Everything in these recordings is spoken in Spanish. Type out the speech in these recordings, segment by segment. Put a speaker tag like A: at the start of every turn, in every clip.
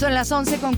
A: Son las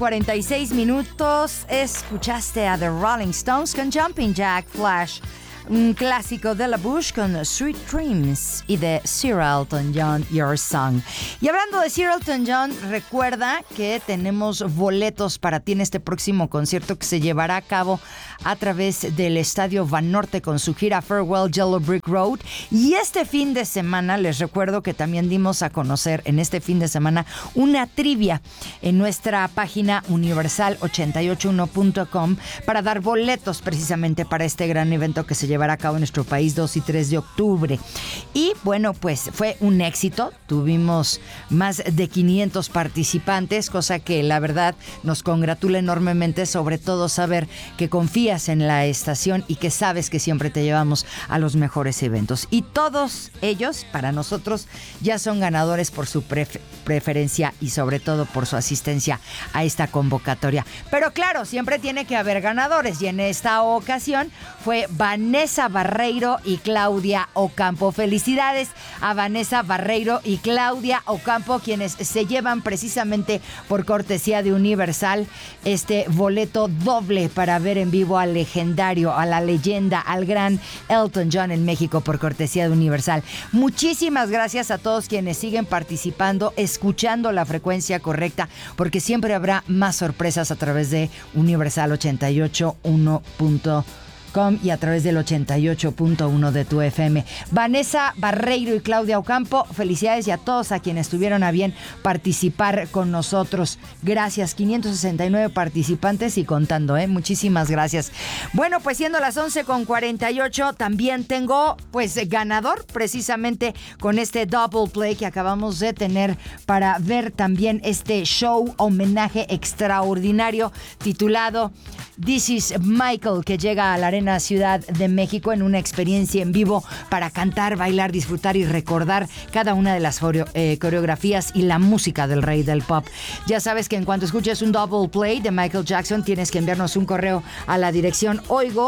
A: 11:46. Escuchaste a The Rolling Stones con Jumping Jack Flash, un clásico de La Bush con Sweet Dreams y de Sir Elton John, Your Song. Y hablando de Sir Elton John, recuerda que tenemos boletos para ti en este próximo concierto que se llevará a cabo a través del Estadio Banorte con su gira Farewell Yellow Brick Road. Y este fin de semana, les recuerdo que también dimos a conocer en este fin de semana una trivia en nuestra página universal881.com para dar boletos precisamente para este gran evento que se llevará a cabo en nuestro país 2 y 3 de octubre. Y bueno, pues fue un éxito. Tuvimos más de 500 participantes, cosa que la verdad nos congratula enormemente, sobre todo saber que confías en la estación y que sabes que siempre te llevamos a los mejores eventos. Y todos ellos, para nosotros, ya son ganadores por su preferencia y sobre todo por su asistencia a esta convocatoria. Pero claro, siempre tiene que haber ganadores y en esta ocasión fue Vanessa Barreiro y Claudia Ocampo. Felicidades a Vanessa Barreiro y Claudia Ocampo, quienes se llevan precisamente por cortesía de Universal este boleto doble para ver en vivo al legendario, a la leyenda, al gran Elton John en México por cortesía de Universal. Muchísimas gracias a todos quienes siguen participando, escuchando la frecuencia correcta, porque siempre habrá más sorpresas a través de Universal 881.com y a través del 88.1 de tu FM. Vanessa Barreiro y Claudia Ocampo, felicidades, y a todos a quienes tuvieron a bien participar con nosotros. Gracias, 569 participantes y contando, muchísimas gracias. Bueno, pues siendo las 11:48, también tengo pues ganador precisamente con este double play que acabamos de tener para ver también este show homenaje extraordinario titulado This is Michael, que llega a la Arena Ciudad de México en una experiencia en vivo para cantar, bailar, disfrutar y recordar cada una de las coreografías y la música del rey del pop. Ya sabes que en cuanto escuches un double play de Michael Jackson, tienes que enviarnos un correo a la dirección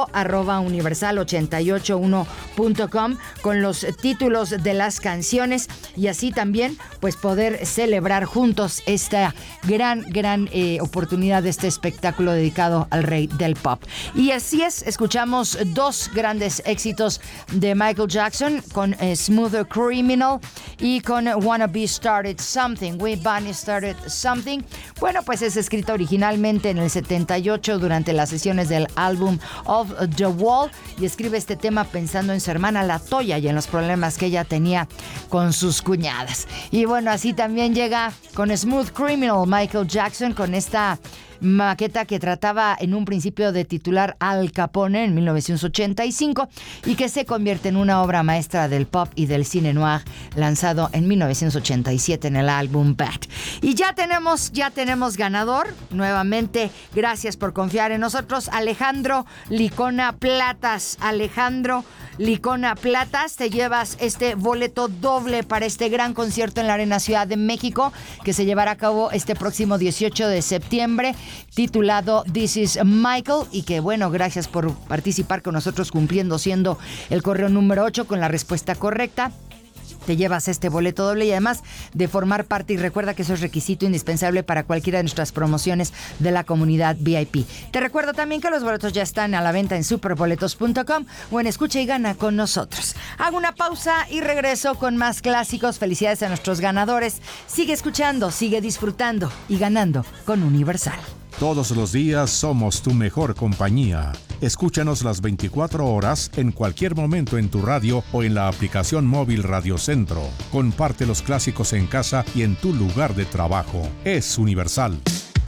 A: oigo@universal881.com con los títulos de las canciones y así también pues poder celebrar juntos esta gran oportunidad de este espectáculo dedicado al rey del pop. Y así es, escuchamos dos grandes éxitos de Michael Jackson con Smooth Criminal y con Wanna Be Started Something. We Bunny Started Something. Bueno, pues es escrito originalmente en el 78 durante las sesiones del álbum Of the Wall y escribe este tema pensando en su hermana La Toya y en los problemas que ella tenía con sus cuñadas. Y bueno, así también llega con Smooth Criminal Michael Jackson con esta maqueta que trataba en un principio de titular Al Capone en 1985 y que se convierte en una obra maestra del pop y del cine noir, lanzado en 1987 en el álbum Bad. Y ya tenemos ganador. Nuevamente, gracias por confiar en nosotros, Alejandro Licona Platas. Alejandro Licona Platas, te llevas este boleto doble para este gran concierto en la Arena Ciudad de México que se llevará a cabo este próximo 18 de septiembre, titulado This is Michael, y que bueno, gracias por participar con nosotros siendo el correo número 8 con la respuesta correcta. Te llevas este boleto doble y además de formar parte, y recuerda que eso es requisito indispensable para cualquiera de nuestras promociones de la comunidad VIP. Te recuerdo también que los boletos ya están a la venta en superboletos.com o en Escucha y Gana con nosotros. Hago una pausa y regreso con más clásicos. Felicidades a nuestros ganadores. Sigue escuchando, sigue disfrutando y ganando con Universal.
B: Todos los días somos tu mejor compañía. Escúchanos las 24 horas en cualquier momento en tu radio o en la aplicación móvil Radio Centro. Comparte los clásicos en casa y en tu lugar de trabajo. Es Universal.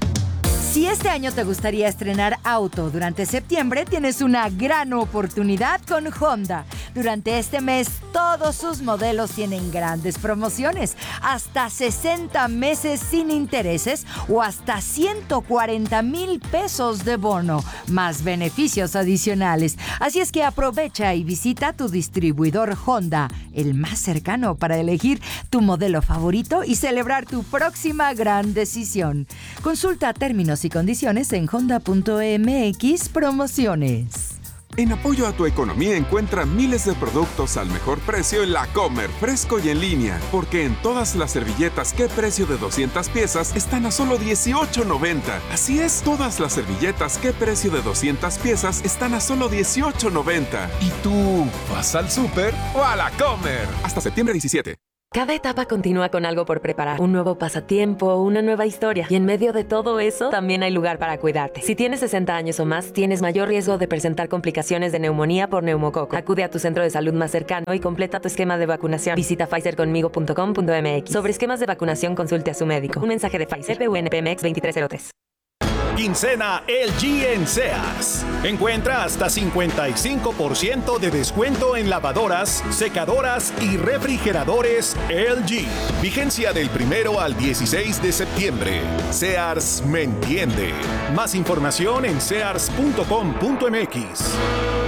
A: Si este año te gustaría estrenar auto durante septiembre, tienes una gran oportunidad con Honda. Durante este mes, todos sus modelos tienen grandes promociones, hasta 60 meses sin intereses o hasta 140,000 pesos de bono, más beneficios adicionales. Así es que aprovecha y visita tu distribuidor Honda, el más cercano, para elegir tu modelo favorito y celebrar tu próxima gran decisión. Consulta términos y condiciones en honda.mx promociones.
C: En apoyo a tu economía encuentra miles de productos al mejor precio en La Comer, fresco y en línea. Porque en todas las servilletas ¿Qué precio de 200 piezas? Están a solo $18.90. Así es, todas las servilletas ¿Qué precio de 200 piezas? Están a solo $18.90.
D: ¿Y tú vas al súper o a La Comer?
C: Hasta septiembre 17.
E: Cada etapa continúa con algo por preparar. Un nuevo pasatiempo, una nueva historia. Y en medio de todo eso, también hay lugar para cuidarte. Si tienes 60 años o más, tienes mayor riesgo de presentar complicaciones de neumonía por neumococo. Acude a tu centro de salud más cercano y completa tu esquema de vacunación. Visita pfizerconmigo.com.mx. Sobre esquemas de vacunación, consulte a su médico. Un mensaje de Pfizer, PUNPMX 2303.
F: Quincena LG en Sears. Encuentra hasta 55% de descuento en lavadoras, secadoras y refrigeradores LG. Vigencia del 1 al 16 de septiembre. Sears me entiende. Más información en sears.com.mx.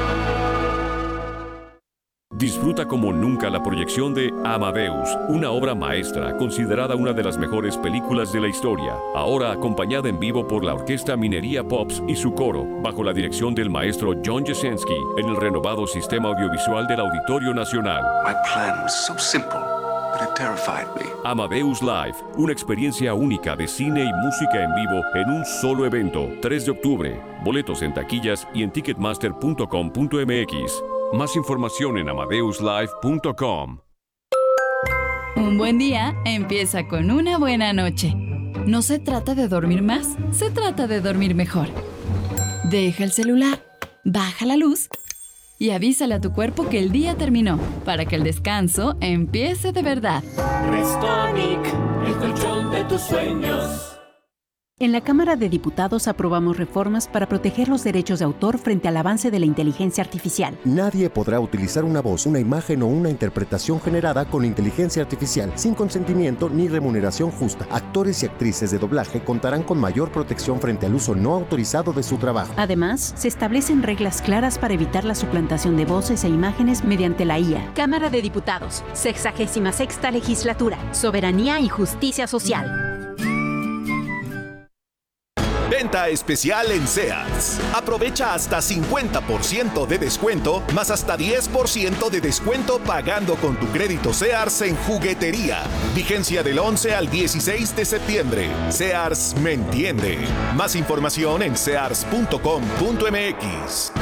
G: Disfruta como nunca la proyección de Amadeus, una obra maestra considerada una de las mejores películas de la historia, ahora acompañada en vivo por la Orquesta Minería Pops y su coro, bajo la dirección del maestro John Jasinski, en el renovado sistema audiovisual del Auditorio Nacional.
H: My plan was so simple, but it terrified me.
G: Amadeus Live, una experiencia única de cine y música en vivo en un solo evento, 3 de octubre. Boletos en taquillas y en ticketmaster.com.mx. Más información en amadeuslive.com.
I: Un buen día empieza con una buena noche. No se trata de dormir más, se trata de dormir mejor. Deja el celular, baja la luz y avísale a tu cuerpo que el día terminó, para que el descanso empiece de verdad.
J: Restonic, el colchón de tus sueños.
K: En la Cámara de Diputados aprobamos reformas para proteger los derechos de autor frente al avance de la inteligencia artificial.
L: Nadie podrá utilizar una voz, una imagen o una interpretación generada con inteligencia artificial sin consentimiento ni remuneración justa. Actores y actrices de doblaje contarán con mayor protección frente al uso no autorizado de su trabajo.
K: Además, se establecen reglas claras para evitar la suplantación de voces e imágenes mediante la IA. Cámara de Diputados, 66ª Legislatura, Soberanía y Justicia Social.
F: Venta especial en Sears. Aprovecha hasta 50% de descuento, más hasta 10% de descuento pagando con tu crédito Sears en juguetería. Vigencia del 11 al 16 de septiembre. Sears me entiende. Más información en sears.com.mx.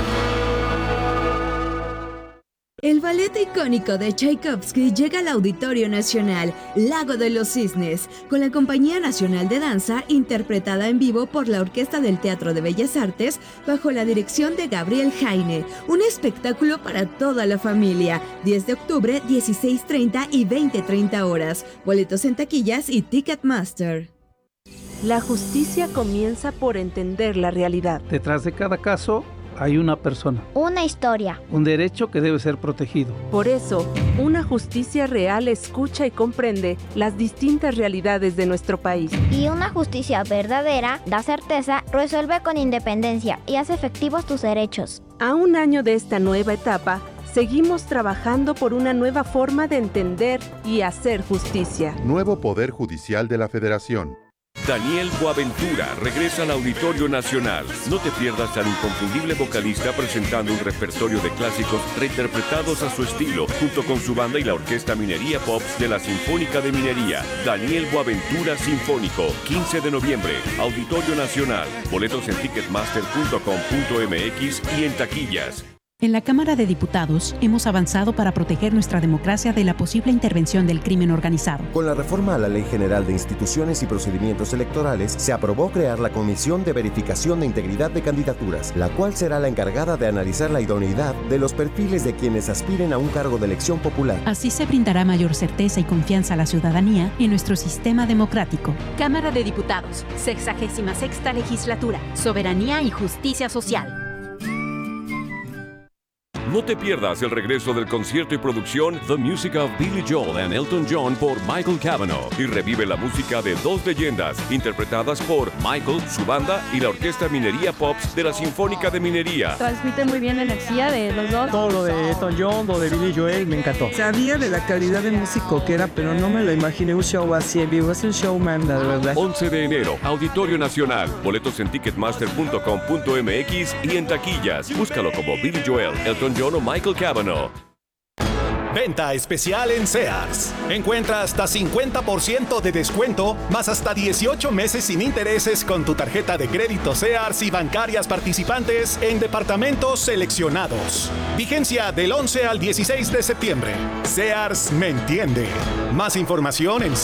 M: El ballet icónico de Tchaikovsky llega al Auditorio Nacional, Lago de los Cisnes, con la Compañía Nacional de Danza, interpretada en vivo por la Orquesta del Teatro de Bellas Artes, bajo la dirección de Gabriel Jaine. Un espectáculo para toda la familia. 10 de octubre, 16:30 y 20:30 horas. Boletos en taquillas y Ticketmaster.
N: La justicia comienza por entender la realidad.
O: Detrás de cada caso hay una persona.
P: Una historia.
O: Un derecho que debe ser protegido.
N: Por eso, una justicia real escucha y comprende las distintas realidades de nuestro país.
P: Y una justicia verdadera da certeza, resuelve con independencia y hace efectivos tus derechos.
N: A un año de esta nueva etapa, seguimos trabajando por una nueva forma de entender y hacer justicia.
Q: Nuevo Poder Judicial de la Federación.
G: Daniel Boaventura regresa al Auditorio Nacional. No te pierdas al inconfundible vocalista presentando un repertorio de clásicos reinterpretados a su estilo, junto con su banda y la Orquesta Minería Pops de la Sinfónica de Minería. Daniel Boaventura Sinfónico, 15 de noviembre, Auditorio Nacional. Boletos en ticketmaster.com.mx y en taquillas.
K: En la Cámara de Diputados hemos avanzado para proteger nuestra democracia de la posible intervención del crimen organizado.
L: Con la reforma a la Ley General de Instituciones y Procedimientos Electorales, se aprobó crear la Comisión de Verificación de Integridad de Candidaturas, la cual será la encargada de analizar la idoneidad de los perfiles de quienes aspiren a un cargo de elección popular.
K: Así se brindará mayor certeza y confianza a la ciudadanía en nuestro sistema democrático. Cámara de Diputados, 66ª Legislatura, Soberanía y Justicia Social.
G: No te pierdas el regreso del concierto y producción The Music of Billy Joel and Elton John por Michael Cavanaugh y revive la música de dos leyendas interpretadas por Michael, su banda y la Orquesta Minería Pops de la Sinfónica de Minería.
R: Transmite muy bien la energía de los dos.
S: Todo lo de Elton John, lo de Billy Joel me encantó.
T: Sabía de la calidad de músico que era, pero no me lo imaginé un show así en vivo. Es un showman, la verdad.
G: 11 de enero, Auditorio Nacional. Boletos en ticketmaster.com.mx y en taquillas. Búscalo como Billy Joel, Elton John o Michael Cavanaugh.
F: Venta especial en Sears. Encuentra hasta 50% de descuento, más hasta 18 meses sin intereses con tu tarjeta de crédito Sears y bancarias participantes en departamentos seleccionados. Vigencia del 11 al 16 de septiembre. Sears me entiende. Más información en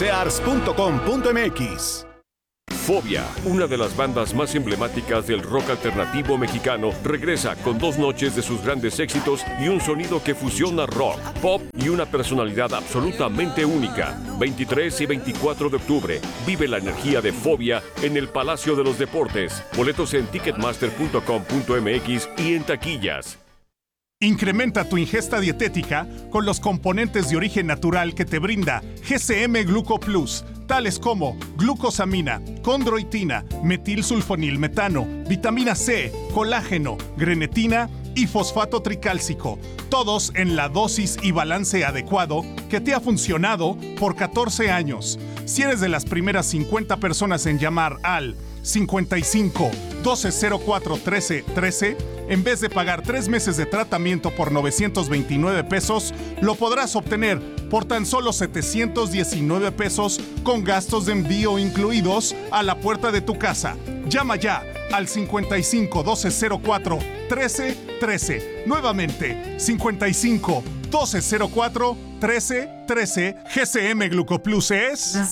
F: sears.com.mx.
G: Fobia, una de las bandas más emblemáticas del rock alternativo mexicano, regresa con 2 noches de sus grandes éxitos y un sonido que fusiona rock, pop y una personalidad absolutamente única. 23 y 24 de octubre, vive la energía de Fobia en el Palacio de los Deportes. Boletos en ticketmaster.com.mx y en taquillas.
U: Incrementa tu ingesta dietética con los componentes de origen natural que te brinda GCM Gluco Plus, tales como glucosamina, condroitina, metilsulfonilmetano, vitamina C, colágeno, grenetina y fosfato tricálcico, todos en la dosis y balance adecuado que te ha funcionado por 14 años. Si eres de las primeras 50 personas en llamar al 55 1204 13 13, en vez de pagar 3 meses de tratamiento por 929 pesos, lo podrás obtener por tan solo 719 pesos con gastos de envío incluidos a la puerta de tu casa. Llama ya al 55 1204 13 13. Nuevamente, 55 1204 13 13. GCM Glucoplus es
I: la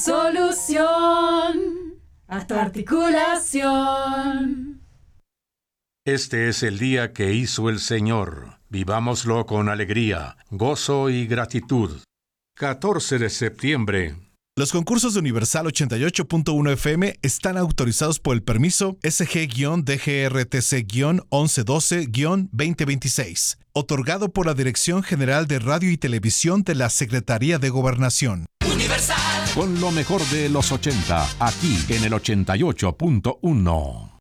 I: solución a tu articulación.
B: Este es el día que hizo el Señor. Vivámoslo con alegría, gozo y gratitud. 14 de septiembre.
V: Los concursos de Universal 88.1 FM están autorizados por el permiso SG-DGRTC-1112-2026, otorgado por la Dirección General de Radio y Televisión de la Secretaría de Gobernación.
B: Universal. Con lo mejor de los 80, aquí en el 88.1.